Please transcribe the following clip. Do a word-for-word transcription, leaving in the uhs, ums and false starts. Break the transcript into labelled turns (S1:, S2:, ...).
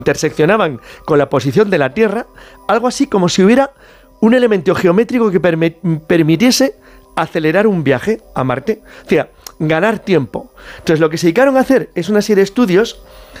S1: interseccionaban con la posición de la Tierra, algo así como si hubiera un elemento geométrico que perme- permitiese acelerar un viaje a Marte, o sea, ganar tiempo. Entonces lo que se dedicaron a hacer es una serie de estudios